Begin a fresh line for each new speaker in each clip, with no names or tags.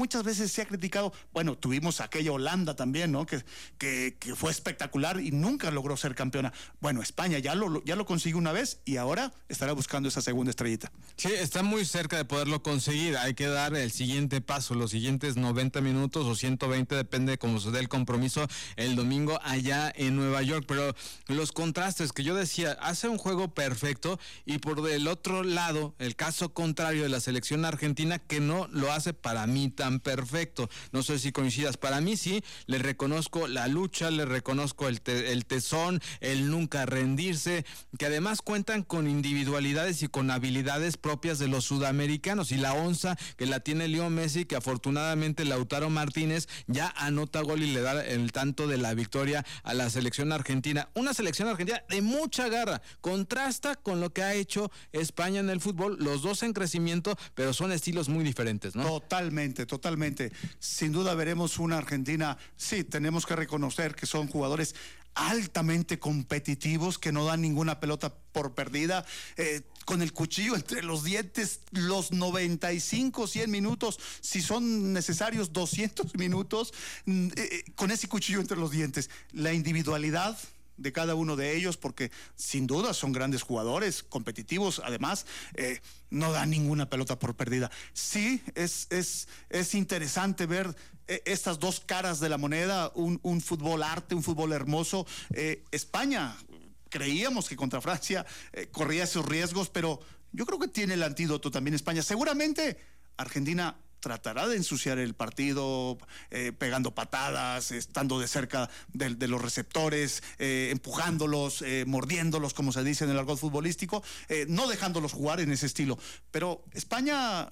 muchas veces se ha criticado, bueno, tuvimos aquella Holanda también, ¿no? Que fue espectacular y nunca logró ser campeona. Bueno, España ya lo consiguió una vez y ahora estará buscando esa segunda estrellita.
Sí, está muy cerca de poderlo conseguir. Hay que dar el siguiente paso, los siguientes 90 minutos o 120, depende de cómo se dé el compromiso el domingo allá en Nueva York. Pero los contrastes que yo decía, hace un juego perfecto y por el otro lado, el caso contrario de la selección argentina, que no lo hace para mí tan perfecto. No sé si coincidas. Para mí sí, le reconozco la lucha, le reconozco el tesón, el nunca rendirse, que además cuentan con individualidades y con habilidades propias de los sudamericanos, y la onza que la tiene Leo Messi, que afortunadamente Lautaro Martínez ya anota gol y le da el tanto de la victoria a la selección argentina. Una selección argentina de mucha garra, contrasta con lo que ha hecho España en el fútbol, los dos en crecimiento, pero son estilos muy diferentes, ¿no?
Totalmente. Sin duda veremos una Argentina, sí, tenemos que reconocer que son jugadores altamente competitivos, que no dan ninguna pelota por perdida, con el cuchillo entre los dientes, los 95, 100 minutos, si son necesarios 200 minutos, con ese cuchillo entre los dientes. La individualidad de cada uno de ellos, porque sin duda son grandes jugadores, competitivos, además, no dan ninguna pelota por perdida. Sí, es interesante ver estas dos caras de la moneda, un fútbol arte, un fútbol hermoso. España, creíamos que contra Francia corría esos riesgos, pero yo creo que tiene el antídoto también España. Seguramente Argentina tratará de ensuciar el partido, pegando patadas, estando de cerca de los receptores, empujándolos, mordiéndolos, como se dice en el argot futbolístico, no dejándolos jugar en ese estilo. Pero España,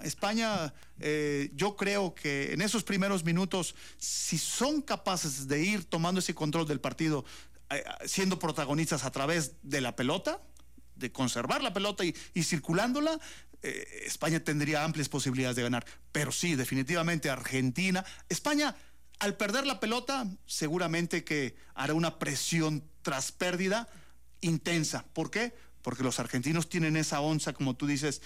yo creo que en esos primeros minutos, si son capaces de ir tomando ese control del partido, siendo protagonistas a través de la pelota, de conservar la pelota y circulándola, España tendría amplias posibilidades de ganar. Pero sí, definitivamente España, al perder la pelota, seguramente que hará una presión tras pérdida intensa. ¿Por qué? Porque los argentinos tienen esa onza, como tú dices,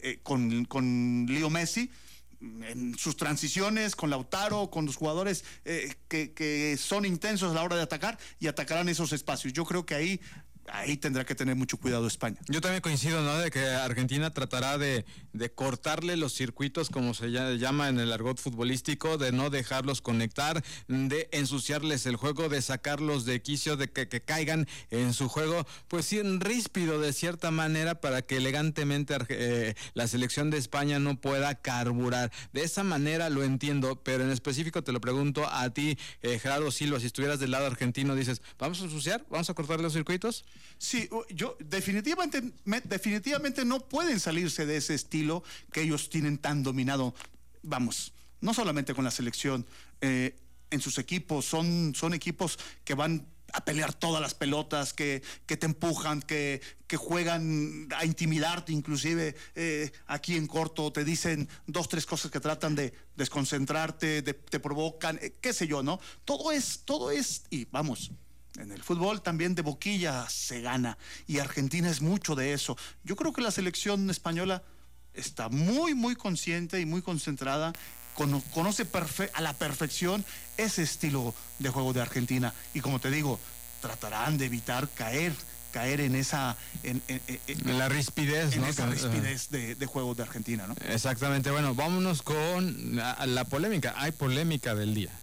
con Leo Messi, en sus transiciones, con Lautaro, con los jugadores que son intensos a la hora de atacar y atacarán esos espacios. Yo creo que ahí tendrá que tener mucho cuidado España.
Yo también coincido, ¿no? De que Argentina tratará de cortarle los circuitos, como se llama en el argot futbolístico, de no dejarlos conectar, de ensuciarles el juego, de sacarlos de quicio, de que caigan en su juego, pues sí, ríspido de cierta manera, para que elegantemente la selección de España no pueda carburar. De esa manera lo entiendo, pero en específico te lo pregunto a ti, Gerardo Silva, si estuvieras del lado argentino, dices, ¿vamos a ensuciar? ¿Vamos a cortar los circuitos?
Sí, yo definitivamente no pueden salirse de ese estilo que ellos tienen tan dominado. Vamos, no solamente con la selección, en sus equipos, son equipos que van a pelear todas las pelotas, que te empujan, que juegan a intimidarte, inclusive aquí en corto te dicen 2, 3 cosas que tratan de desconcentrarte, te provocan, qué sé yo, ¿no? Todo es, y vamos, en el fútbol también de boquilla se gana, y Argentina es mucho de eso. Yo creo que la selección española está muy, muy consciente y muy concentrada, conoce a la perfección ese estilo de juego de Argentina, y como te digo, tratarán de evitar caer en esa en
la rispidez, ¿no?
Esa rispidez de juego de Argentina, ¿no?
Exactamente. Bueno, vámonos con la polémica. Hay polémica del día.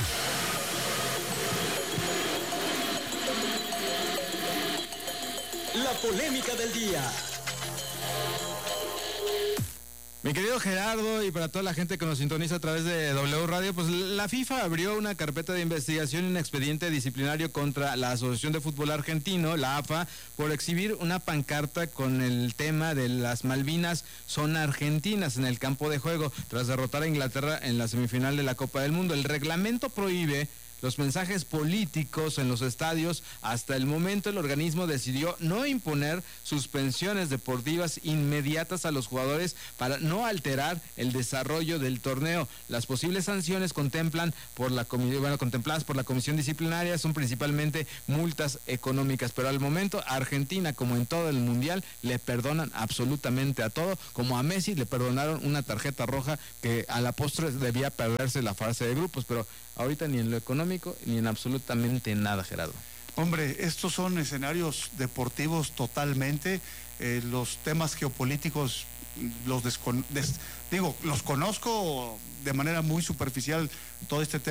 La polémica del día.
Mi querido Gerardo, y para toda la gente que nos sintoniza a través de W Radio, pues la FIFA abrió una carpeta de investigación y un expediente disciplinario contra la Asociación de Fútbol Argentino, la AFA, por exhibir una pancarta con el tema de las Malvinas son argentinas en el campo de juego, tras derrotar a Inglaterra en la semifinal de la Copa del Mundo. El reglamento prohíbe los mensajes políticos en los estadios. Hasta el momento el organismo decidió no imponer suspensiones deportivas inmediatas a los jugadores para no alterar el desarrollo del torneo. Las posibles sanciones contempladas por la comisión disciplinaria son principalmente multas económicas, pero al momento Argentina, como en todo el mundial, le perdonan absolutamente a todo, como a Messi le perdonaron una tarjeta roja que a la postre debía perderse la fase de grupos, pero ahorita ni en lo económico ni en absolutamente nada, Gerardo.
Hombre, estos son escenarios deportivos totalmente. Los temas geopolíticos los conozco de manera muy superficial, todo este tema